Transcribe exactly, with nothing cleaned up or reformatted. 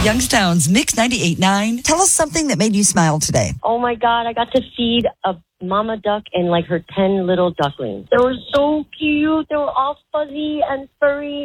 Youngstown's Mix ninety-eight point nine. Tell us something that made you smile today. Oh my God, I got to feed a mama duck and like her ten little ducklings. They were so cute. They were all fuzzy and furry.